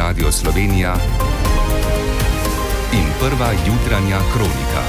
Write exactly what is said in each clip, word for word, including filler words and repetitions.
Radio Slovenija in prva jutranja kronika.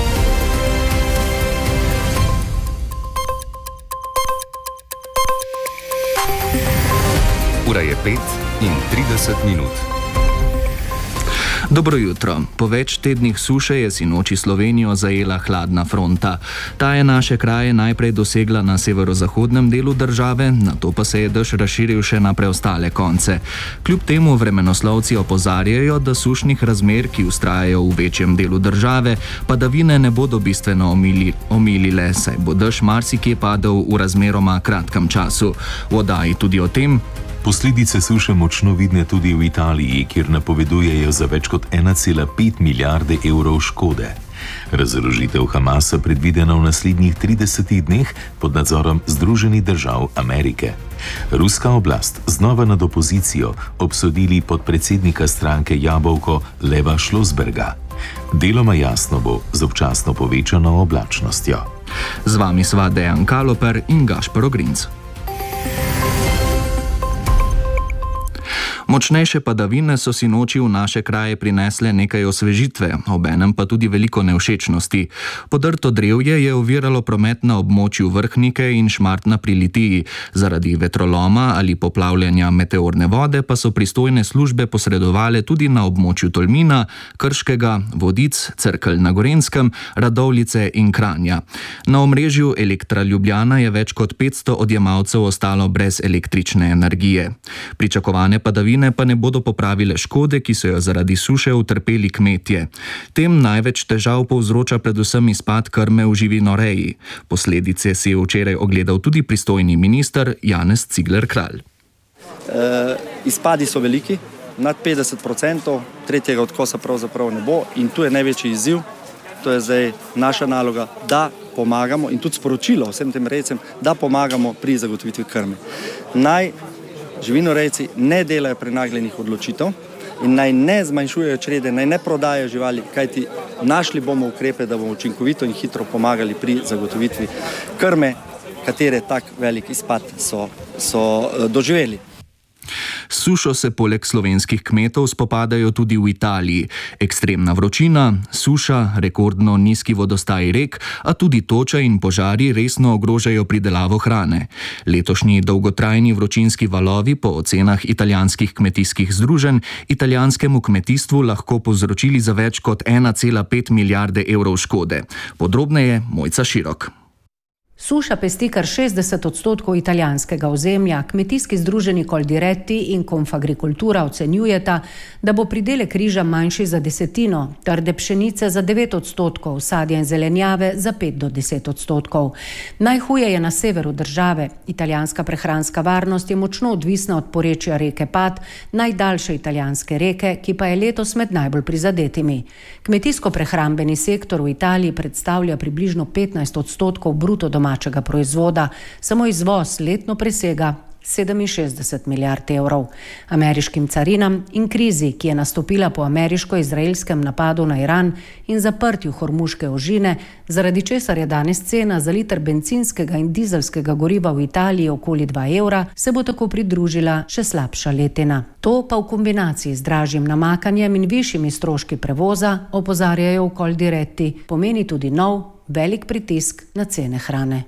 Ura je pet in trideset minut. Dobro jutro. Po več tednih suše je sinoči Slovenijo zajela hladna fronta. Ta je naše kraje najprej dosegla na severozahodnem delu države, nato pa se je dež razširil še na preostale konce. Kljub temu vremenoslovci opozarjajo, da sušnih razmer, ki vztrajajo v večjem delu države, padavine ne bodo bistveno omili, omilile, saj bo dež marsikje padel v razmeroma kratkem času. V oddaji tudi o tem. Posledice suše močno vidne tudi v Italiji, kjer napovedujejo za več kot ena cela pet milijarde evrov škode. Razorožitev Hamasa predvidena v naslednjih tridesetih dneh pod nadzorom Združenih držav Amerike. Ruska oblast znova nad opozicijo obsodili podpredsednika stranke Jabolko Leva Šlosberga. Deloma jasno bo z občasno povečano oblačnostjo. Z vami sva Dejan Kaloper in Gašper Ogrinc. Močnejše padavine so sinoči v naše kraje prinesle nekaj osvežitve, obenem pa tudi veliko nevšečnosti. Podrto drevje je oviralo promet na območju Vrhnike in Šmartna pri Litiji. Zaradi vetroloma ali poplavljanja meteorne vode pa so pristojne službe posredovale tudi na območju Tolmina, Krškega, Vodic, Cerkelj na Gorenjskem, Radovljice in Kranja. Na omrežju Elektra Ljubljana je več kot petsto odjemalcev ostalo brez električne energije. Pričakovane padavine pa ne bodo popravile škode, ki so jo zaradi suše utrpeli kmetje. Tem največ težav povzroča predvsem izpad krme v živinoreji. Posledice si je včeraj ogledal tudi pristojni minister Janez Cigler Kralj. E, izpadi so veliki, nad petdeset procentov, tretjega odkosa pravzaprav ne bo in tu je največji izziv. To je zdaj naša naloga, da pomagamo in tudi sporočilo vsem tem rejcem, da pomagamo pri zagotovitvi krme. Naj živinorejci ne delajo prenagljenih odločitev in naj ne zmanjšujejo črede, naj ne prodajajo živali, kajti našli bomo ukrepe, da bomo učinkovito in hitro pomagali pri zagotovitvi krme, katere tak velik izpad so, so doživeli. Sušo se poleg slovenskih kmetov spopadajo tudi v Italiji. Ekstremna vročina, suša, rekordno nizki vodostaj rek, a tudi toča in požari resno ogrožajo pridelavo hrane. Letošnji dolgotrajni vročinski valovi po ocenah italijanskih kmetijskih združenj italijanskemu kmetijstvu lahko povzročili za več kot ena cela pet milijarde evrov škode. Podrobneje Mojca Širok. Suša pesti kar šestdeset odstotkov italijanskega ozemlja. Kmetijski združenji Coldiretti in Confagricoltura ocenjujeta, da bo pridelek riža manjši za desetino, trde pšenice za devet odstotkov, sadja in zelenjave za pet do deset odstotkov. Najhuje je na severu države. Italijanska prehranska varnost je močno odvisna od porečja reke Pad, najdaljše italijanske reke, ki pa je letos med najbolj prizadetimi. Kmetijsko-prehrambeni sektor v Italiji predstavlja približno petnajst odstotkov bruto domačega proizvoda, samo izvoz letno presega sedeminšestdeset milijard evrov. Ameriškim carinam in krizi, ki je nastopila po ameriško-izraelskem napadu na Iran in zaprtju Hormuške ožine, zaradi česar je danes cena za liter bencinskega in dizelskega goriva v Italiji okoli dva evra, se bo tako pridružila še slabša letina. To pa v kombinaciji z dražjim namakanjem in višjimi stroški prevoza, opozarjajo v Coldiretti, pomeni tudi nov velik pritisk na cene hrane.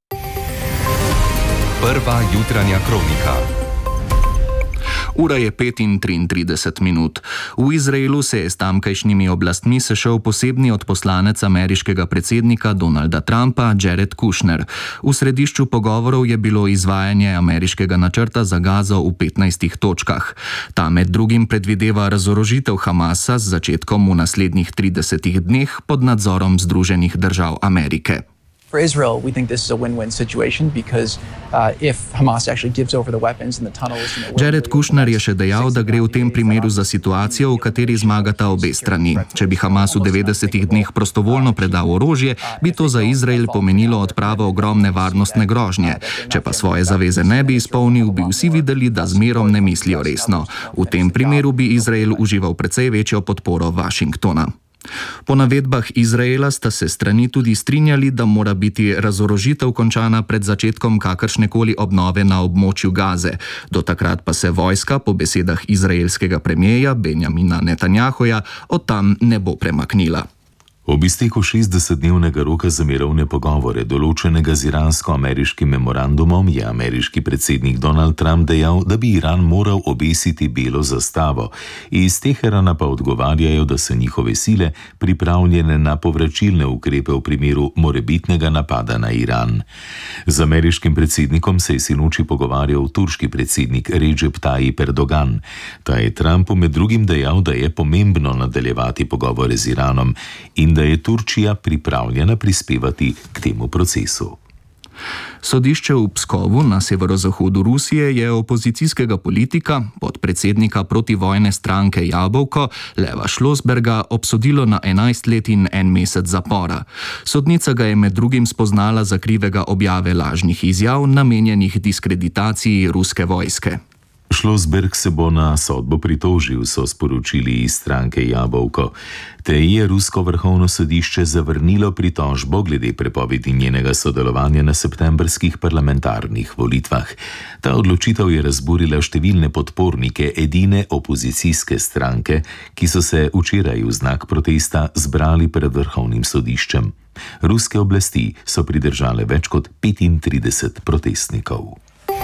Prva jutranja kronika. Ura je pet in triintrideset minut. V Izraelu se je s tamkajšnjimi oblastmi sešel posebni odposlanec ameriškega predsednika Donalda Trumpa, Jared Kushner. V središču pogovorov je bilo izvajanje ameriškega načrta za Gazo v petnajstih točkah. Ta med drugim predvideva razorožitev Hamasa z začetkom v naslednjih tridesetih dneh pod nadzorom Združenih držav Amerike. For Israel, we think this is a win-win situation because uh, if Hamas actually gives over the weapons and the tunnels... Jared Kushner je še dejal, da gre v tem primeru za situacijo, v kateri zmagata obe strani. Če bi Hamas v devetdesetih dneh prostovoljno predal orožje, bi to za Izrael pomenilo odpravo ogromne varnostne grožnje. Če pa svoje zaveze ne bi izpolnil, bi vsi videli, da z mirom ne mislijo resno. V tem primeru bi Izrael užival precej večjo podporo Washingtona. Po navedbah Izraela sta se strani tudi strinjali, da mora biti razorožitev končana pred začetkom kakršnekoli obnove na območju Gaze. Do takrat pa se vojska, po besedah izraelskega premierja Benjamina Netanjahuja, od tam ne bo premaknila. Ob izteku šestdesetdnevnega roka za mirovne pogovore, določenega z iransko-ameriškim memorandumom, je ameriški predsednik Donald Trump dejal, da bi Iran moral obesiti belo zastavo. Iz Teherana pa odgovarjajo, da so njihove sile pripravljene na povračilne ukrepe v primeru morebitnega napada na Iran. Z ameriškim predsednikom se je sinoči pogovarjal turški predsednik Recep Tayyip Erdogan. Ta je Trumpu med drugim dejal, da je pomembno nadaljevati pogovore z Iranom in da je Turčija pripravljena prispevati k temu procesu. Sodišče v Pskovu na severozahodu Rusije je opozicijskega politika, podpredsednika protivojne stranke Jabolko, Leva Šlosberga, obsodilo na enajst let in en mesec zapora. Sodnica ga je med drugim spoznala za krivega objave lažnih izjav, namenjenih diskreditaciji ruske vojske. Šlosberg se bo na sodbo pritožil, so sporočili iz stranke Jabolko. Tej je rusko vrhovno sodišče zavrnilo pritožbo glede prepovedi njenega sodelovanja na septembrskih parlamentarnih volitvah. Ta odločitev je razburila številne podpornike edine opozicijske stranke, ki so se včeraj v znak protesta zbrali pred vrhovnim sodiščem. Ruske oblasti so pridržale več kot petintrideset protestnikov.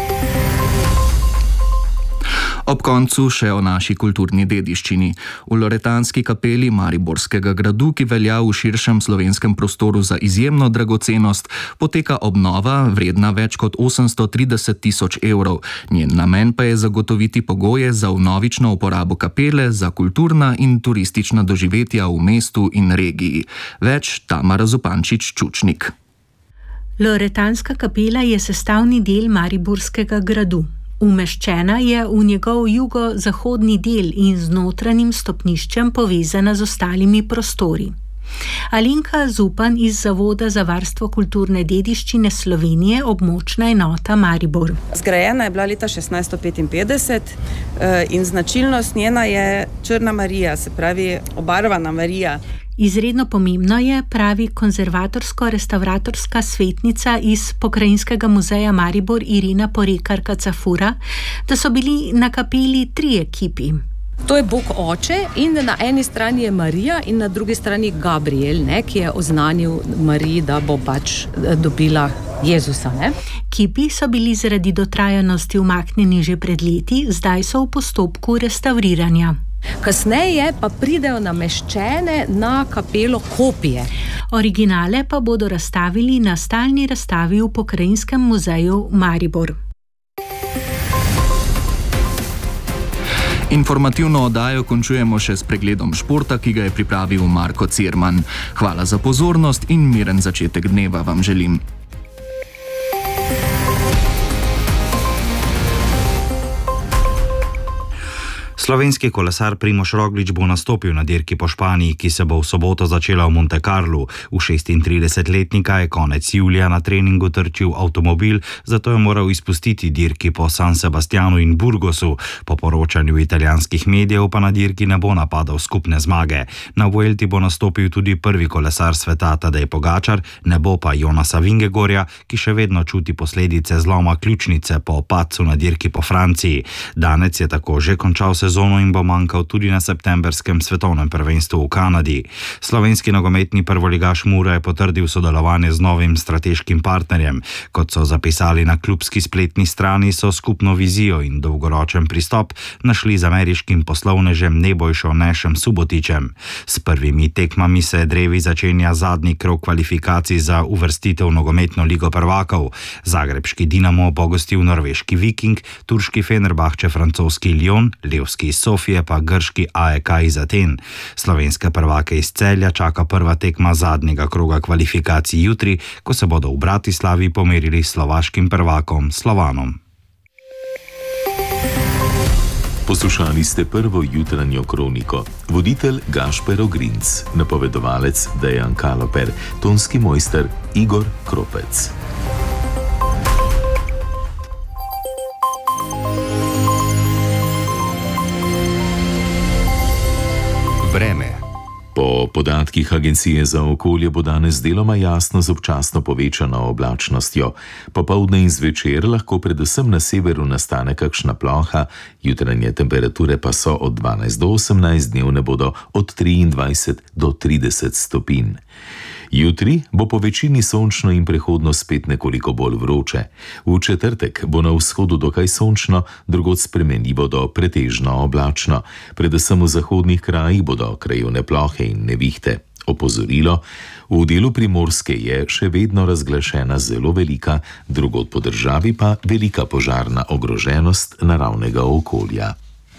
Ob koncu še o naši kulturni dediščini. V Loretanski kapeli Mariborskega gradu, ki velja v širšem slovenskem prostoru za izjemno dragocenost, poteka obnova vredna več kot osemsto trideset tisoč evrov. Njen namen pa je zagotoviti pogoje za vnovično uporabo kapele za kulturna in turistična doživetja v mestu in regiji. Več Tamara Zupančič-Čučnik. Loretanska kapela je sestavni del Mariborskega gradu. Umeščena je v njegov jugozahodni del in z notranjim stopniščem povezana z ostalimi prostori. Alenka Zupan iz Zavoda za varstvo kulturne dediščine Slovenije, območna enota Maribor. Zgrajena je bila leta šestnajststo petinpetdeset in značilnost njena je Črna Marija, se pravi obarvana Marija. Izredno pomembno je, pravi konzervatorsko-restavratorska svetnica iz Pokrajinskega muzeja Maribor Irina Porekar-Kacafura, da so bili na kapeli tri ekipi. To je Bog oče in na eni strani je Marija in na drugi strani Gabriel, ne, ki je oznanil Mariji, da bo pač dobila Jezusa. Ne? Kipi so bili zaradi dotrajanosti umaknjeni že pred leti, zdaj so v postopku restavriranja. Kasneje pa pridejo nameščene na kapelo kopije. Originale pa bodo razstavili na stalni razstavi v Pokrajinskem muzeju Maribor. Informativno oddajo končujemo še s pregledom športa, ki ga je pripravil Marko Cirman. Hvala za pozornost in miren začetek dneva vam želim. Slovenski kolesar Primož Roglič bo nastopil na dirki po Španiji, ki se bo v soboto začela v Monte Carlu. V šestintridesetletnika je konec julija na treningu trčil avtomobil, zato je moral izpustiti dirki po San Sebastianu in Burgosu. Po poročanju italijanskih medijev pa na dirki ne bo napadal skupne zmage. Na Vuelti bo nastopil tudi prvi kolesar sveta Tadej Pogačar, ne bo pa Jonasa Vingegorja, ki še vedno čuti posledice zloma ključnice po padcu na dirki po Franciji. Danec je tako že končal sezono in bo manjkal tudi na septembrskem svetovnem prvenstvu v Kanadi. Slovenski nogometni prvoligaš Mura je potrdil sodelovanje z novim strateškim partnerjem. Kot so zapisali na klubski spletni strani, so skupno vizijo in dolgoročen pristop našli z ameriškim poslovnežem Nebojšo Nešem Subotičem. S prvimi tekmami se drevi začenja zadnji krog kvalifikacij za uvrstitev v nogometno ligo prvakov. Zagrebški Dinamo bo gostil norveški Viking, turški Fenerbahče francoski Lyon, levski iz Sofije pa grški A E K iz Aten. Slovenske prvake iz Celja čaka prva tekma zadnjega kroga kvalifikacij jutri, ko se bodo v Bratislavi pomerili s slovaškim prvakom Slovanom. Poslušali ste prvo jutranjo kroniko. Voditelj Gašper Ogrinc, napovedovalec Dejan Kaloper, tonski mojster Igor Kropec. Vreme. Po podatku podatkih Agencije za okolje bo danes deloma jasno z občasno povečano oblačnostjo. Popoldne in zvečer lahko predvsem na severu nastane kakšna ploha, jutranje temperature pa so od dvanajst do osemnajst, dnevne bodo od triindvajset do trideset stopinj. Jutri bo po večini sončno in prehodno spet nekoliko bolj vroče. V četrtek bo na vzhodu dokaj sončno, drugod spremenljivo do pretežno oblačno. Predvsem v zahodnih krajih bodo krajevne plohe in nevihte. Opozorilo: v delu Primorske je še vedno razglašena zelo velika, drugod po državi pa velika požarna ogroženost naravnega okolja.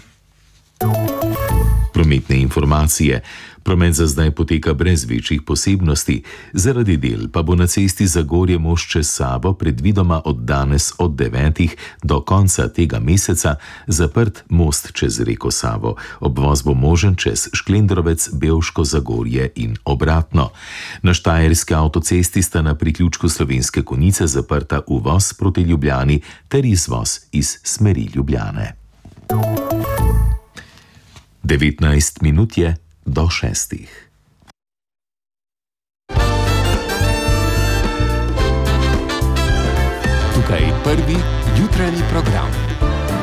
Prometne informacije. Promet za zdaj poteka brez večjih posebnosti, zaradi del pa bo na cesti Zagorje-Most čez Savo predvidoma od danes od devetih do konca tega meseca zaprt most čez reko Savo. Obvoz bo možen čez Šklendrovec, Bevško, Zagorje in obratno. Na Štajerski avtocesti sta na priključku Slovenske Konjice zaprta uvoz proti Ljubljani ter izvoz iz smeri Ljubljane. devetnajst minut je do šestih. Tukaj prvi jutranji program.